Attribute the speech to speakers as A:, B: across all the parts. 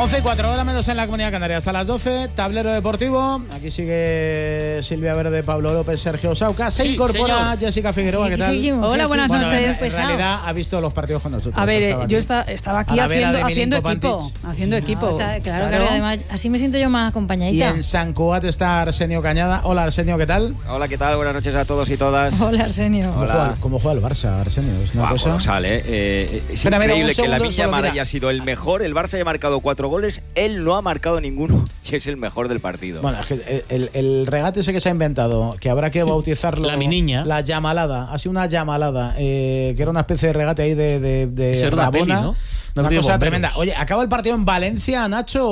A: 11:04, hora menos en la Comunidad Canaria. Hasta las 12, tablero deportivo. Aquí sigue Silvia Verde, Pablo López, Sergio Sauca. Se incorpora señor. Jessica Figueroa, ¿qué tal?
B: Hola, buenas noches.
A: En realidad ha visto los partidos con nosotros.
B: A ver, yo estaba aquí haciendo equipo.
C: Claro, además así me siento yo más acompañadita.
A: Y en San Cugat está Arsenio Cañada. Hola, Arsenio, ¿qué tal?
D: Hola, ¿qué tal? Buenas noches a todos y todas.
C: Hola, Arsenio.
D: Hola.
A: ¿Cómo juega el Barça, Arsenio? Es una cosa...
D: colosal, es increíble que Lamine Yamal haya sido el mejor. El Barça haya marcado 4 goles, él no ha marcado ninguno y es el mejor del partido.
A: Bueno, es que el regate ese que se ha inventado, que habrá que bautizarlo...
E: La miniña.
A: La yamalada. Ha sido una yamalada, que era una especie de regate ahí de Rabona, ¿no? Una cosa tremenda. Oye, ¿acaba el partido en Valencia, Nacho,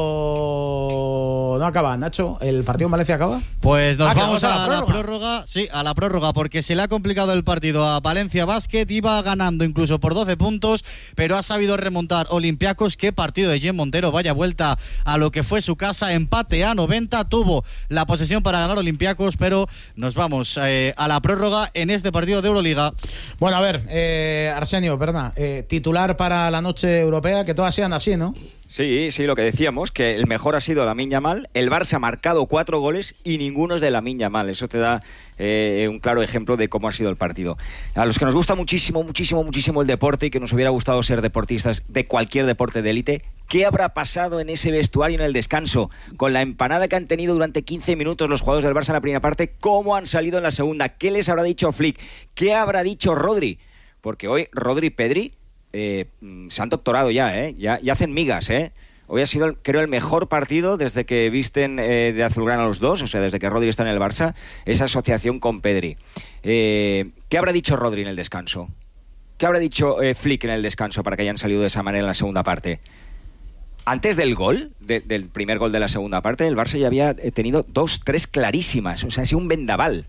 A: o no acaba? Nacho, ¿el partido en Valencia acaba?
F: Pues nos vamos a la prórroga. Sí, a la prórroga, porque se le ha complicado el partido a Valencia Basket. Iba ganando incluso por 12 puntos, pero ha sabido remontar Olympiacos. Qué partido de Jen Montero, vaya vuelta a lo que fue su casa. Empate a 90, tuvo la posesión para ganar Olympiacos, pero nos vamos a la prórroga en este partido de Euroliga.
A: Bueno, a ver, Arsenio, perdona, titular para la noche europea, que todas sean así, ¿no?
D: Sí, lo que decíamos, que el mejor ha sido Lamine Yamal. El Barça ha marcado 4 goles y ninguno es de Lamine Yamal. Eso te da un claro ejemplo de cómo ha sido el partido. A los que nos gusta muchísimo el deporte y que nos hubiera gustado ser deportistas de cualquier deporte de élite, ¿qué habrá pasado en ese vestuario en el descanso? Con la empanada que han tenido durante 15 minutos los jugadores del Barça en la primera parte, ¿cómo han salido en la segunda? ¿Qué les habrá dicho Flick? ¿Qué habrá dicho Rodri? Porque hoy Rodri y Pedri se han doctorado ya hacen migas, Hoy ha sido, creo, el mejor partido desde que visten de azulgrana los dos, o sea, desde que Rodri está en el Barça, esa asociación con Pedri. ¿Qué habrá dicho Rodri en el descanso? ¿Qué habrá dicho Flick en el descanso para que hayan salido de esa manera en la segunda parte? Antes del gol, del primer gol de la segunda parte, el Barça ya había tenido 2-3 clarísimas, o sea, ha sido un vendaval.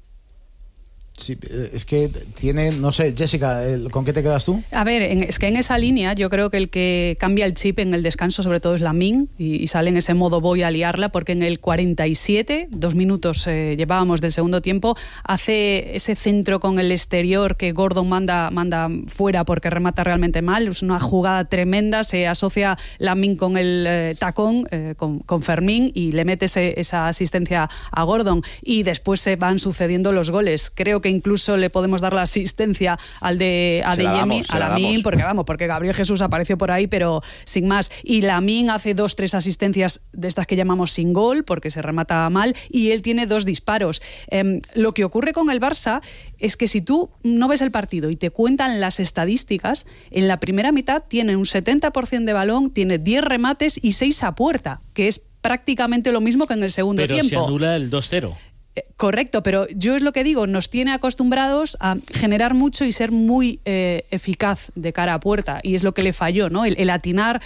A: Sí, es que tiene, no sé, Jessica, ¿con qué te quedas tú?
B: A ver, es que en esa línea yo creo que el que cambia el chip en el descanso sobre todo es Lamine y sale en ese modo voy a liarla, porque en el 47, 2 minutos llevábamos del segundo tiempo, hace ese centro con el exterior que Gordon manda fuera porque remata realmente mal, es una jugada tremenda, se asocia Lamine con el tacón, con Fermín, y le mete esa asistencia a Gordon, y después se van sucediendo los goles. Creo que incluso le podemos dar la asistencia al de Adeyemi, a Lamine, porque Gabriel Jesús apareció por ahí, pero sin más. Y Lamine hace 2-3 asistencias de estas que llamamos sin gol, porque se remata mal, y él tiene 2 disparos. Lo que ocurre con el Barça es que si tú no ves el partido y te cuentan las estadísticas, en la primera mitad tiene un 70% de balón, tiene 10 remates y 6 a puerta, que es prácticamente lo mismo que en el segundo tiempo.
E: Pero se anula el 2-0.
B: Correcto, pero yo es lo que digo, nos tiene acostumbrados a generar mucho y ser muy eficaz de cara a puerta, y es lo que le falló, ¿no? El atinar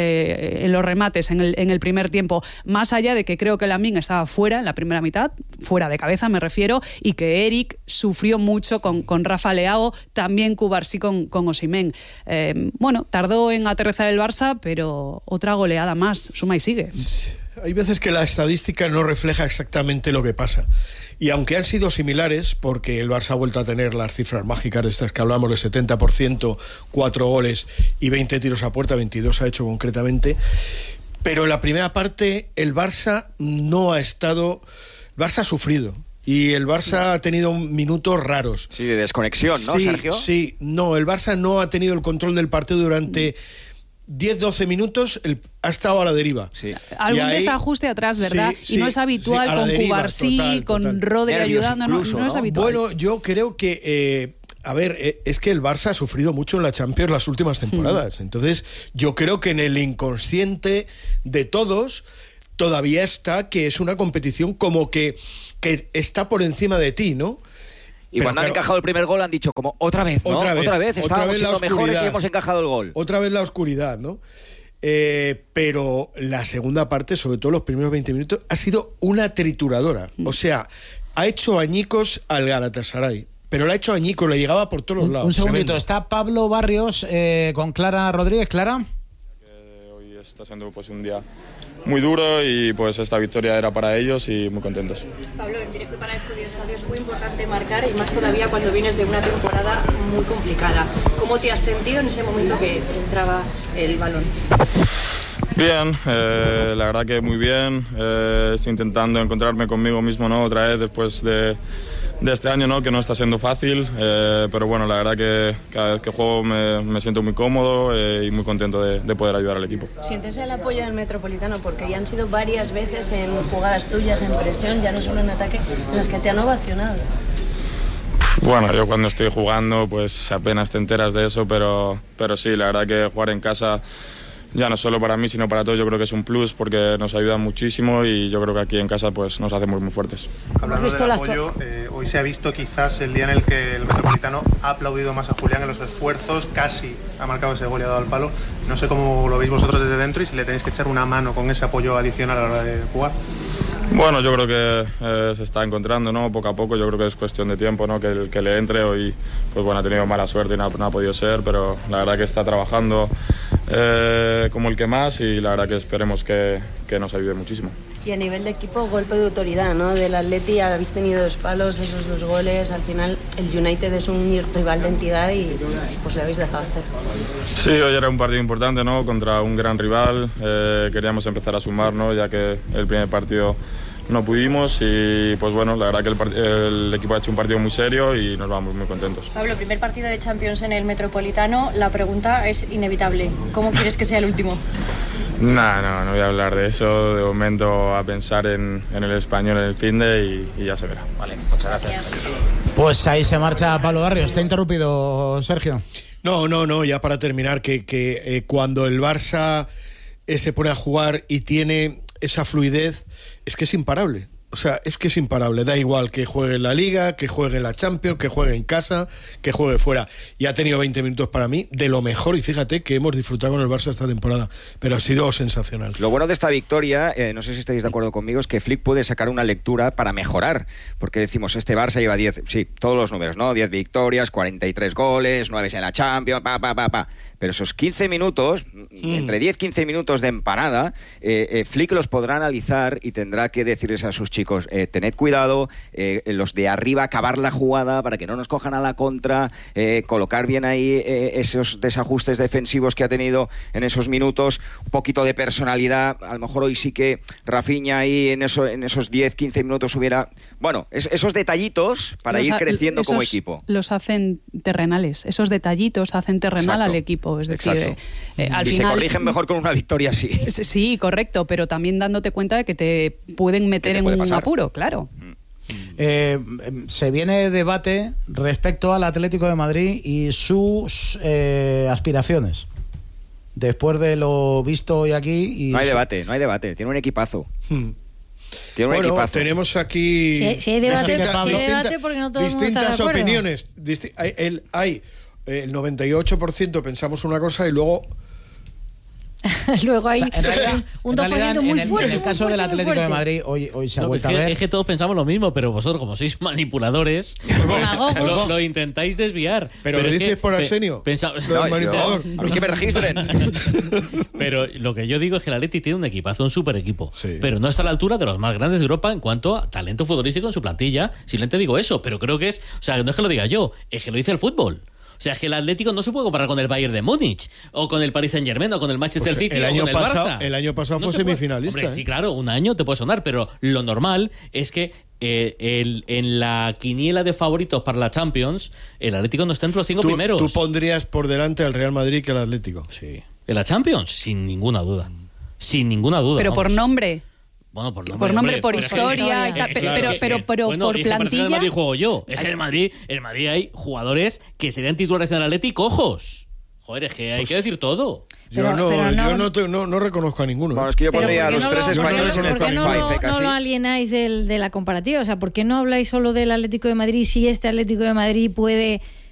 B: en los remates en el primer tiempo, más allá de que creo que Lamine estaba fuera en la primera mitad, fuera de cabeza me refiero, y que Eric sufrió mucho con Rafa Leao, también Cubarsí con Osimhen. Bueno, tardó en aterrizar el Barça, pero otra goleada más, suma y sigue.
G: Hay veces que la estadística no refleja exactamente lo que pasa. Y aunque han sido similares, porque el Barça ha vuelto a tener las cifras mágicas de estas que hablamos, de 70%, 4 goles y 20 tiros a puerta, 22 ha hecho concretamente, pero en la primera parte el Barça no ha estado... El Barça ha sufrido. Y el Barça ha tenido minutos raros.
D: Sí, de desconexión, ¿no, Sergio?
G: Sí, no, el Barça no ha tenido el control del partido durante 10-12 minutos, ha estado a la deriva.
B: Sí. Algún desajuste atrás, ¿verdad? Sí, y no es habitual con Cubarsí, con Rodri ayudando, no es habitual.
G: Bueno, yo creo que... a ver, es que el Barça ha sufrido mucho en la Champions las últimas temporadas. Entonces, yo creo que en el inconsciente de todos todavía está que es una competición como que está por encima de ti, ¿no?
D: Y pero cuando han encajado el primer gol han dicho como otra vez, ¿no? Otra vez estábamos siendo mejores y hemos encajado el gol.
G: Otra vez la oscuridad, ¿no? Pero la segunda parte, sobre todo los primeros 20 minutos, ha sido una trituradora. O sea, ha hecho añicos al Galatasaray. Pero le ha hecho añicos, le llegaba por todos los lados.
A: Un segundito,
G: tremendo.
A: Está Pablo Barrios con Clara Rodríguez. ¿Clara?
H: Hoy está siendo pues un día muy duro y pues esta victoria era para ellos y muy contentos.
I: Pablo, en directo para Estudio Estadio es muy importante marcar, y más todavía cuando vienes de una temporada muy complicada. ¿Cómo te has sentido en ese momento que entraba el balón?
H: Bien, la verdad que muy bien. Estoy intentando encontrarme conmigo mismo, ¿no? Otra vez después de este año, ¿no? Que no está siendo fácil, pero bueno, la verdad que cada vez que juego me siento muy cómodo y muy contento de poder ayudar al equipo.
I: ¿Sientes el apoyo del Metropolitano? Porque ya han sido varias veces en jugadas tuyas, en presión, ya no solo en ataque, en las que te han ovacionado.
H: Bueno, yo cuando estoy jugando pues apenas te enteras de eso, pero sí, la verdad que jugar en casa, ya no solo para mí, sino para todos, yo creo que es un plus porque nos ayuda muchísimo y yo creo que aquí en casa pues nos hacemos muy fuertes.
E: Hablando del apoyo, hoy se ha visto quizás el día en el que el Metropolitano ha aplaudido más a Julián en los esfuerzos, casi ha marcado ese gol y ha dado al palo. No sé cómo lo veis vosotros desde dentro y si le tenéis que echar una mano con ese apoyo adicional a la hora de jugar.
H: Bueno, yo creo que se está encontrando, ¿no? Poco a poco, yo creo que es cuestión de tiempo, ¿no? Que le entre. Hoy pues bueno, ha tenido mala suerte y no ha podido ser, pero la verdad que está trabajando como el que más y la verdad que esperemos que nos ayude muchísimo.
I: Y a nivel de equipo, golpe de autoridad, ¿no? Del Atleti habéis tenido 2 palos, esos 2 goles, al final el United es un rival de entidad y pues le habéis dejado hacer.
H: Sí, hoy era un partido importante, ¿no? Contra un gran rival, queríamos empezar a sumar, ¿no? Ya que el primer partido no pudimos y pues bueno, la verdad que el equipo ha hecho un partido muy serio y nos vamos muy contentos.
I: Pablo, primer partido de Champions en el Metropolitano, la pregunta es inevitable, ¿cómo quieres que sea el último?
H: No voy a hablar de eso, de momento a pensar en el Español en el finde y ya se verá.
D: Vale, muchas gracias.
A: Pues ahí se marcha Pablo Barrios. ¿Te ha interrumpido, Sergio?
G: No, ya para terminar, que cuando el Barça se pone a jugar y tiene esa fluidez, es que es imparable. O sea, es que es imparable. Da igual que juegue en la Liga, que juegue en la Champions, que juegue en casa, que juegue fuera. Y ha tenido 20 minutos para mí de lo mejor. Y fíjate que hemos disfrutado con el Barça esta temporada. Pero ha sido sensacional.
D: Lo bueno de esta victoria, no sé si estáis de acuerdo conmigo, es que Flick puede sacar una lectura para mejorar. Porque decimos, este Barça lleva 10, sí, todos los números, ¿no? 10 victorias, 43 goles, 9 en la Champions, Pero esos 15 minutos, entre 10-15 minutos de empanada, Flick los podrá analizar y tendrá que decirles a sus chicos, tened cuidado, los de arriba acabar la jugada para que no nos cojan a la contra, colocar bien ahí esos desajustes defensivos que ha tenido en esos minutos, un poquito de personalidad. A lo mejor hoy sí que Rafinha ahí en esos 10-15 minutos hubiera... Bueno, esos detallitos para ir creciendo como equipo.
B: Los hacen terrenales, esos detallitos hacen terrenal al equipo. Es decir, al
D: y
B: final,
D: se corrigen mejor con una victoria así.
B: Sí, correcto, pero también dándote cuenta de que te pueden meter en un apuro, claro.
A: Se viene debate respecto al Atlético de Madrid y sus aspiraciones. Después de lo visto hoy aquí...
D: No hay debate. Tiene un equipazo. Tiene un equipazo.
G: Tenemos aquí
C: si hay debate, porque no todo el mundo está de acuerdo.
G: Opiniones. Hay el 98% pensamos una cosa y luego...
C: Luego hay un 2% muy fuerte.
A: En el caso del Atlético de Madrid, hoy se ha vuelto a ver.
J: Es que todos pensamos lo mismo, pero vosotros, como sois manipuladores, lo intentáis desviar.
G: Pero lo dices por Arsenio.
D: A mí que me registren.
J: Pero lo que yo digo es que el Atleti tiene un equipazo, un super equipo.
G: Sí.
J: Pero no está a la altura de los más grandes de Europa en cuanto a talento futbolístico en su plantilla. Simplemente digo eso, pero creo que es. O sea, no es que lo diga yo, es que lo dice el fútbol. O sea, que el Atlético no se puede comparar con el Bayern de Múnich, o con el Paris Saint-Germain, o con el Manchester City, o con el Barça.
G: El año pasado
J: no
G: fue semifinalista.
J: Hombre, sí, claro, un año te puede sonar, pero lo normal es que en la quiniela de favoritos para la Champions, el Atlético no está entre los 5 primeros.
G: ¿Tú pondrías por delante al Real Madrid que al Atlético?
J: Sí. ¿En la Champions? Sin ninguna duda. Sin ninguna duda.
B: Pero
J: vamos.
B: por nombre...
J: Bueno, por nombre,
B: por historia, pero por plantilla.
J: El Madrid juego yo. Es que en el Madrid hay jugadores que serían titulares en el Atlético, ojos. Joder, es que hay que decir todo.
G: Yo no reconozco a ninguno.
D: Bueno, es que yo pondría a los 3 españoles en el top 5, casi.
C: No lo alienáis de la comparativa. O sea, ¿por qué no habláis solo del Atlético de Madrid si este Atlético de Madrid puede